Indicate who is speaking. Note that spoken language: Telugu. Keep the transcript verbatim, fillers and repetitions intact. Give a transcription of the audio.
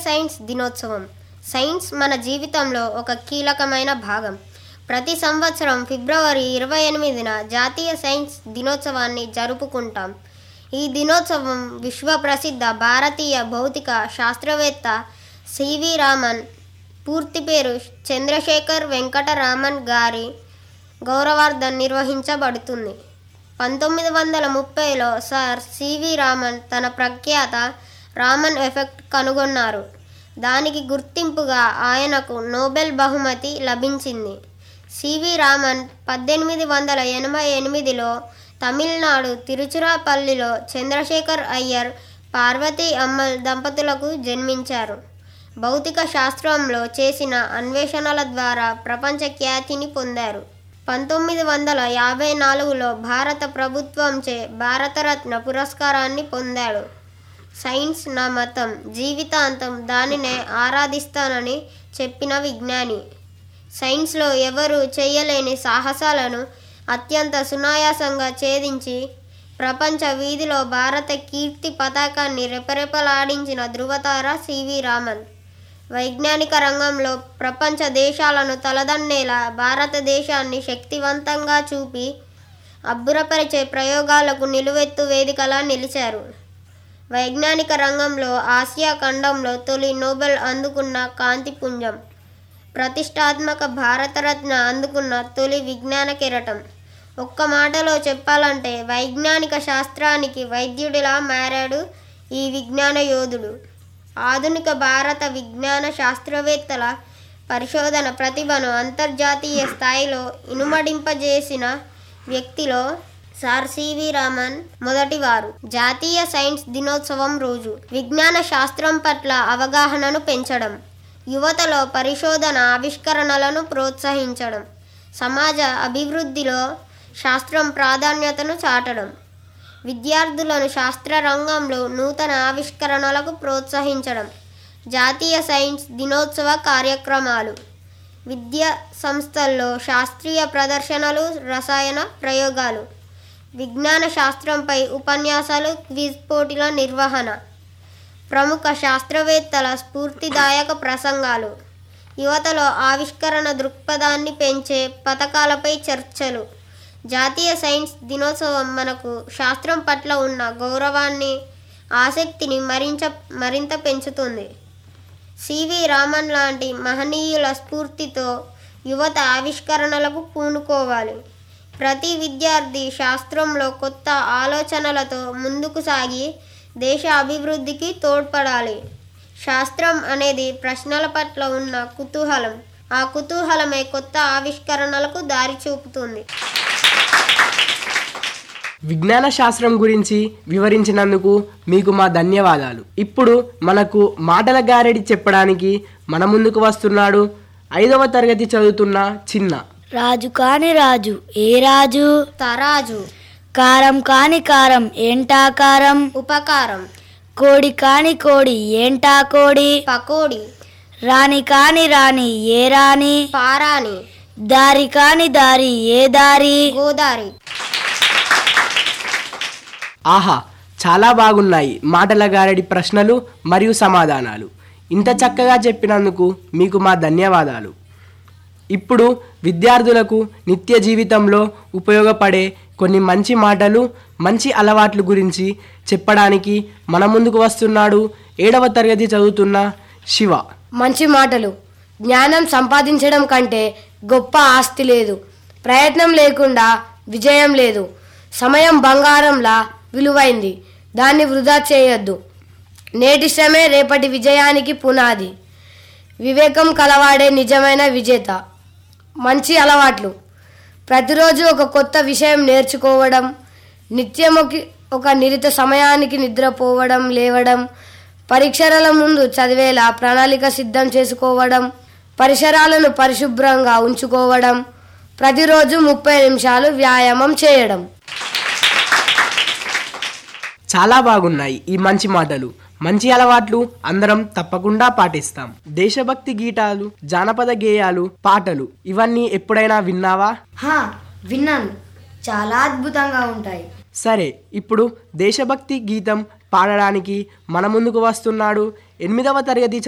Speaker 1: సైన్స్ దినోత్సవం. సైన్స్ మన జీవితంలో ఒక కీలకమైన భాగం. ప్రతి సంవత్సరం ఫిబ్రవరి ఇరవై ఎనిమిదిన జాతీయ సైన్స్ దినోత్సవాన్ని జరుపుకుంటాం. ఈ దినోత్సవం విశ్వ ప్రసిద్ధ భారతీయ భౌతిక శాస్త్రవేత్త సివి రామన్, పూర్తి పేరు చంద్రశేఖర్ వెంకట రామన్ గారి గౌరవార్థం నిర్వహించబడుతుంది. పంతొమ్మిది వందల ముప్పైలో సర్ సివి రామన్ తన ప్రఖ్యాత రామన్ ఎఫెక్ట్ కనుగొన్నారు. దానికి గుర్తింపుగా ఆయనకు నోబెల్ బహుమతి లభించింది. సివి రామన్ పద్దెనిమిది వందల ఎనభై ఎనిమిదిలో తమిళనాడు తిరుచిరాపల్లిలో చంద్రశేఖర్ అయ్యర్, పార్వతీ అమ్మల్ దంపతులకు జన్మించారు. భౌతిక శాస్త్రంలో చేసిన అన్వేషణల ద్వారా ప్రపంచ ఖ్యాతిని పొందారు. పంతొమ్మిది వందల యాభై నాలుగులో భారత ప్రభుత్వంచే భారతరత్న పురస్కారాన్ని పొందాడు. సైన్స్ నా మతం, జీవితాంతం దానినే ఆరాధిస్తానని చెప్పిన విజ్ఞాని. సైన్స్లో ఎవరూ చేయలేని సాహసాలను అత్యంత సునాయాసంగా ఛేదించి ప్రపంచ వీధిలో భారత కీర్తి పతాకాన్ని రెపరెపలాడించిన ధృవతార సివి రామన్. వైజ్ఞానిక రంగంలో ప్రపంచ దేశాలను తలదన్నేలా భారతదేశాన్ని శక్తివంతంగా చూపి అబ్బురపరిచే ప్రయోగాలకు నిలువెత్తు వేదికలా నిలిచారు. వైజ్ఞానిక రంగంలో ఆసియా ఖండంలో తొలి నోబెల్ అందుకున్న కాంతిపుంజం, ప్రతిష్టాత్మక భారతరత్న అందుకున్న తొలి విజ్ఞాన కెరటం. ఒక్క మాటలో చెప్పాలంటే వైజ్ఞానిక శాస్త్రానికి వైద్యుడిలా మారాడు ఈ విజ్ఞాన యోధుడు. ఆధునిక భారత విజ్ఞాన శాస్త్రవేత్తల పరిశోధన ప్రతిభను అంతర్జాతీయ స్థాయిలో ఇనుమడింపజేసిన వ్యక్తిలో సర్ సివి రామన్ మొదటివారు. జాతీయ సైన్స్ దినోత్సవం రోజు విజ్ఞాన శాస్త్రం పట్ల అవగాహనను పెంచడం, యువతలో పరిశోధన ఆవిష్కరణలను ప్రోత్సహించడం, సమాజ అభివృద్ధిలో శాస్త్రం ప్రాధాన్యతను చాటడం, విద్యార్థులను శాస్త్ర రంగంలో నూతన ఆవిష్కరణలకు ప్రోత్సహించడం. జాతీయ సైన్స్ దినోత్సవ కార్యక్రమాలు: విద్యా సంస్థల్లో శాస్త్రీయ ప్రదర్శనలు, రసాయన ప్రయోగాలు, విజ్ఞాన శాస్త్రంపై ఉపన్యాసాలు, క్విజ్ పోటీల నిర్వహణ, ప్రముఖ శాస్త్రవేత్తల స్ఫూర్తిదాయక ప్రసంగాలు, యువతలో ఆవిష్కరణ దృక్పథాన్ని పెంచే పథకాలపై చర్చలు. జాతీయ సైన్స్ దినోత్సవం మనకు శాస్త్రం పట్ల ఉన్న గౌరవాన్ని, ఆసక్తిని మరించ మరింత పెంచుతుంది. సివి రామన్ లాంటి మహనీయుల స్ఫూర్తితో యువత ఆవిష్కరణలకు పూనుకోవాలి. ప్రతి విద్యార్థి శాస్త్రంలో కొత్త ఆలోచనలతో ముందుకు సాగి దేశ అభివృద్ధికి తోడ్పడాలి. శాస్త్రం అనేది ప్రశ్నల పట్ల ఉన్న కుతూహలం. ఆ కుతూహలమే కొత్త ఆవిష్కరణలకు దారి చూపుతుంది.
Speaker 2: విజ్ఞాన శాస్త్రం గురించి వివరించినందుకు మీకు మా ధన్యవాదాలు. ఇప్పుడు మనకు మాటల గారెడి చెప్పడానికి మన ముందుకు వస్తున్నాడు ఐదవ తరగతి చదువుతున్న చిన్న.
Speaker 3: రాజు కాని రాజు ఏ రాజు?
Speaker 1: తరాజు.
Speaker 3: కారం కాని కారం ఏంటా కారం?
Speaker 1: ఉపకారం.
Speaker 3: కోడి కాని కోడి ఏంటా కోడి?
Speaker 1: పకోడి.
Speaker 3: రాణి కాని రాణి ఏ రాణి?
Speaker 1: పారాణి.
Speaker 3: దారి కాని దారి ఏ దారి?
Speaker 1: గోదారి.
Speaker 2: ఆహా, చాలా బాగున్నాయి మాటల గారెడి ప్రశ్నలు మరియు సమాధానాలు. ఇంత చక్కగా చెప్పినందుకు మీకు మా ధన్యవాదాలు. ఇప్పుడు విద్యార్థులకు నిత్య జీవితంలో ఉపయోగపడే కొన్ని మంచి మాటలు, మంచి అలవాట్ల గురించి చెప్పడానికి మన ముందుకు వస్తున్నాడు ఏడవ తరగతి చదువుతున్న శివ.
Speaker 4: మంచి మాటలు. జ్ఞానం సంపాదించడం కంటే గొప్ప ఆస్తి లేదు. ప్రయత్నం లేకుండా విజయం లేదు. సమయం బంగారంలా విలువైంది. దాన్ని వృధా చేయొద్దు. నేటి శ్రమే రేపటి విజయానికి పునాది. వివేకం కలవాడే నిజమైన విజేత. మంచి అలవాట్లు: ప్రతిరోజు ఒక కొత్త విషయం నేర్చుకోవడం, నిత్యం ఒక నిరిత సమయానికి నిద్రపోవడం, లేవడం, పరీక్షల ముందు చదివేలా ప్రణాళిక సిద్ధం చేసుకోవడం, పరిసరాలను పరిశుభ్రంగా ఉంచుకోవడం, ప్రతిరోజు ముప్పై నిమిషాలు వ్యాయామం చేయడం.
Speaker 2: చాలా బాగున్నాయి ఈ మంచి మాటలు, మంచి అలవాట్లు అందరం తప్పకుండా పాటిస్తాం. దేశభక్తి గీతాలు, జానపద గేయాలు, పాటలు ఇవన్నీ ఎప్పుడైనా విన్నావా?
Speaker 4: హా, విన్నాను. చాలా అద్భుతంగా ఉంటాయి.
Speaker 2: సరే, ఇప్పుడు దేశభక్తి గీతం పాడడానికి మన ముందుకు వస్తున్నాడు ఎనిమిదవ తరగతి